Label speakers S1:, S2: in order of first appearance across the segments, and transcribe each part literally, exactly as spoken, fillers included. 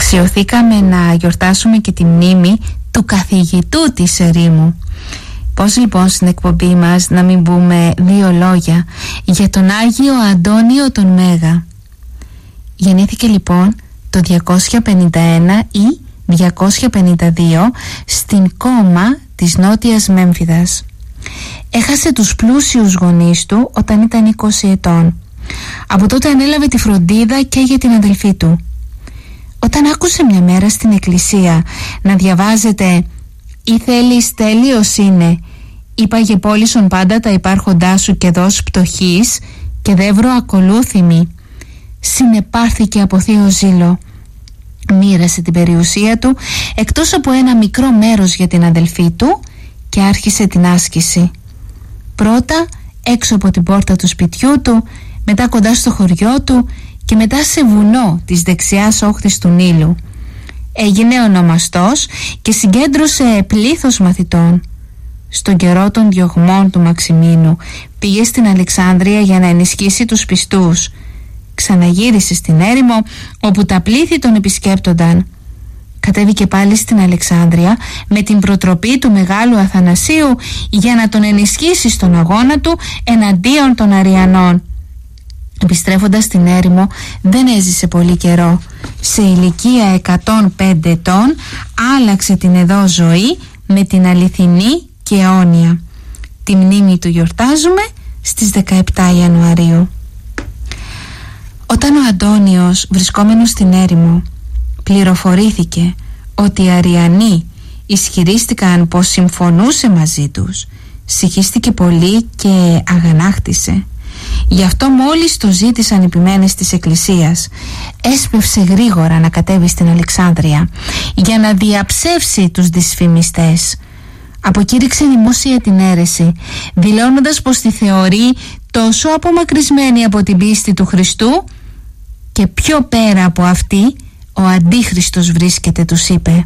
S1: αξιωθήκαμε να γιορτάσουμε και τη μνήμη του καθηγητού της ερήμου. Πώς λοιπόν στην εκπομπή μας να μην πούμε δύο λόγια για τον Άγιο Αντώνιο τον Μέγα? Γεννήθηκε λοιπόν το διακόσια πενήντα ένα ή διακόσια πενήντα δύο στην Κόμα της Νότιας Μέμφυδας. Έχασε τους πλούσιους γονείς του όταν ήταν είκοσι ετών. Από τότε ανέλαβε τη φροντίδα και για την αδελφή του. Όταν άκουσε μια μέρα στην εκκλησία να διαβάζεται «Ή θέλεις τέλειος είναι, είπαγε πόλησον πάντα τα υπάρχοντά σου και δώσ' πτωχής και δεύρο ακολούθημη», συνεπάρθηκε από θείο ζήλο. Μοίρασε την περιουσία του εκτός από ένα μικρό μέρος για την αδελφή του και άρχισε την άσκηση. Πρώτα έξω από την πόρτα του σπιτιού του, μετά κοντά στο χωριό του και μετά σε βουνό της δεξιάς όχθης του Νείλου. Έγινε ονομαστός και συγκέντρωσε πλήθος μαθητών. Στον καιρό των διωγμών του Μαξιμίνου πήγε στην Αλεξάνδρεια για να ενισχύσει τους πιστούς. Ξαναγύρισε στην έρημο όπου τα πλήθη τον επισκέπτονταν. Κατέβηκε πάλι στην Αλεξάνδρεια με την προτροπή του Μεγάλου Αθανασίου για να τον ενισχύσει στον αγώνα του εναντίον των Αριανών. Επιστρέφοντας στην έρημο δεν έζησε πολύ καιρό. Σε ηλικία εκατόν πέντε ετών άλλαξε την εδώ ζωή με την αληθινή και αιώνια. Τη μνήμη του γιορτάζουμε στις δεκαεπτά Ιανουαρίου. Όταν ο Αντώνιος, βρισκόμενος στην έρημο, πληροφορήθηκε ότι οι Αριανοί ισχυρίστηκαν πως συμφωνούσε μαζί τους, συγχύστηκε πολύ και αγανάκτησε. Γι' αυτό μόλις το ζήτησαν οι ποιμένες της εκκλησίας, έσπευσε γρήγορα να κατέβει στην Αλεξάνδρεια για να διαψεύσει τους δυσφημιστές. Αποκήρυξε δημόσια την αίρεση, δηλώνοντας πως τη θεωρεί τόσο απομακρυσμένη από την πίστη του Χριστού και πιο πέρα από αυτή ο Αντίχριστος βρίσκεται, τους είπε.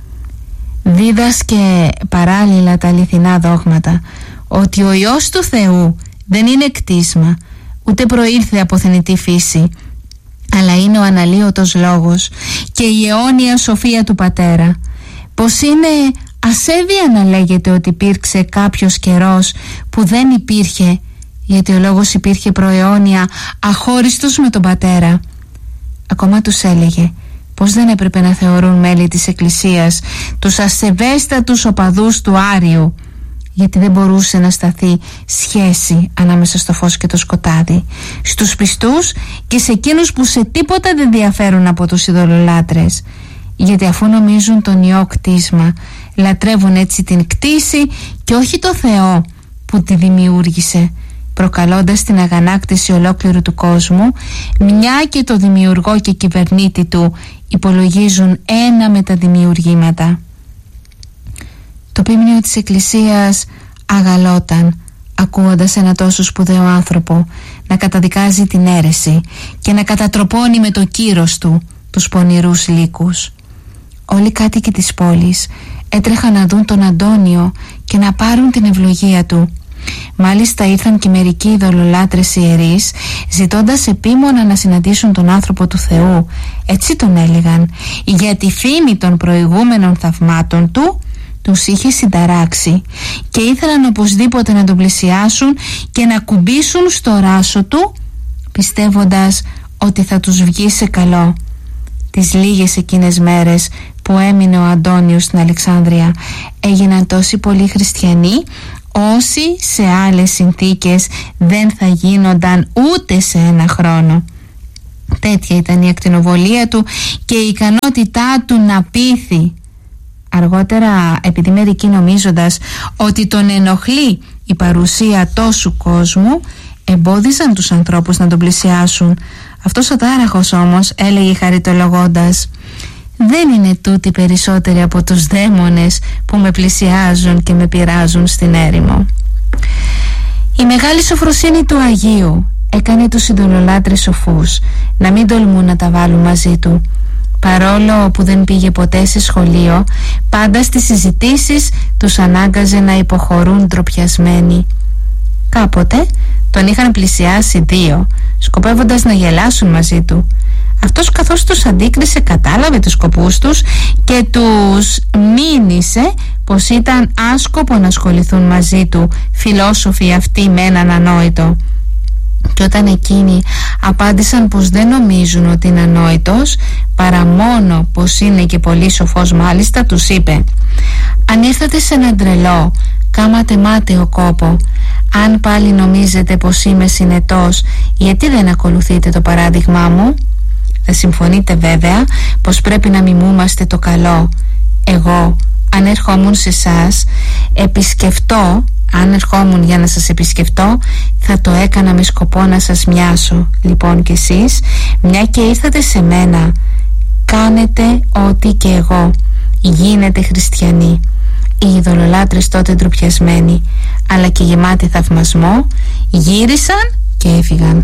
S1: Δίδασκε παράλληλα τα αληθινά δόγματα ότι ο Υιός του Θεού δεν είναι κτίσμα, ούτε προήλθε από θνητή φύση, αλλά είναι ο αναλύωτος λόγος και η αιώνια σοφία του Πατέρα. Πως είναι ασέβεια να λέγεται ότι υπήρξε κάποιος καιρός που δεν υπήρχε, γιατί ο λόγος υπήρχε προαιώνια αχώριστος με τον Πατέρα. Ακόμα τους έλεγε πως δεν έπρεπε να θεωρούν μέλη της Εκκλησίας τους ασεβέστατους οπαδούς του Άριου, γιατί δεν μπορούσε να σταθεί σχέση ανάμεσα στο φως και το σκοτάδι, στους πιστούς και σε εκείνους που σε τίποτα δεν διαφέρουν από τους ειδωλολάτρες, γιατί αφού νομίζουν τον Υιό κτίσμα, λατρεύουν έτσι την κτήση και όχι το Θεό που τη δημιούργησε, προκαλώντας την αγανάκτηση ολόκληρου του κόσμου, μια και το δημιουργό και κυβερνήτη του υπολογίζουν ένα με τα δημιουργήματα. Το ποίμνιο της Εκκλησίας αγαλόταν ακούοντας ένα τόσο σπουδαίο άνθρωπο να καταδικάζει την αίρεση και να κατατροπώνει με το κύρος του τους πονηρούς λύκους. Όλοι οι κάτοικοι της πόλης έτρεχαν να δουν τον Αντώνιο και να πάρουν την ευλογία του. Μάλιστα ήρθαν και μερικοί ειδωλολάτρες ιερείς, ζητώντας επίμονα να συναντήσουν τον άνθρωπο του Θεού. Έτσι τον έλεγαν, για τη φήμη των προηγούμενων θαυμάτων του τους είχε συνταράξει και ήθελαν οπωσδήποτε να τον πλησιάσουν και να κουμπίσουν στο ράσο του, πιστεύοντας ότι θα τους βγει σε καλό. Τις λίγες εκείνες μέρες που έμεινε ο Αντώνιος στην Αλεξάνδρεια έγιναν τόσοι πολλοί χριστιανοί όσοι σε άλλες συνθήκες δεν θα γίνονταν ούτε σε ένα χρόνο. Τέτοια ήταν η ακτινοβολία του και η ικανότητά του να πείθει. Αργότερα, επειδή μερικοί νομίζοντας ότι τον ενοχλεί η παρουσία τόσου κόσμου, εμπόδισαν τους ανθρώπους να τον πλησιάσουν. Αυτός ο τάραχος όμως έλεγε χαριτολογώντας: «Δεν είναι τούτοι περισσότεροι από τους δαίμονες που με πλησιάζουν και με πειράζουν στην έρημο». Η μεγάλη σοφροσύνη του Αγίου έκανε τους ειδωλολάτρες σοφούς να μην τολμούν να τα βάλουν μαζί του. Παρόλο που δεν πήγε ποτέ σε σχολείο, πάντα στις συζητήσεις τους ανάγκαζε να υποχωρούν ντροπιασμένοι. Κάποτε τον είχαν πλησιάσει δύο, σκοπεύοντας να γελάσουν μαζί του. Αυτός, καθώς τους αντίκρισε, κατάλαβε τους σκοπούς τους και τους μήνυσε πως ήταν άσκοπο να ασχοληθούν μαζί του φιλόσοφοι αυτοί με έναν ανόητο. Και όταν εκείνοι απάντησαν πως δεν νομίζουν ότι είναι ανόητος, παρά μόνο πως είναι και πολύ σοφός μάλιστα, τους είπε: «Αν ήρθατε σε έναν τρελό, κάματε μάταιο κόπο. Αν πάλι νομίζετε πως είμαι συνετός, γιατί δεν ακολουθείτε το παράδειγμά μου? Θα συμφωνείτε βέβαια πως πρέπει να μιμούμαστε το καλό. Εγώ, αν ερχόμουν σε εσάς επισκεφτώ Αν ερχόμουν για να σας επισκεφτώ, θα το έκανα με σκοπό να σας μοιάσω. Λοιπόν κι εσείς, μια και ήρθατε σε μένα, κάνετε ό,τι και εγώ. Γίνετε χριστιανοί». Οι ειδωλολάτρες τότε ντροπιασμένοι, αλλά και γεμάτοι θαυμασμό, γύρισαν και έφυγαν.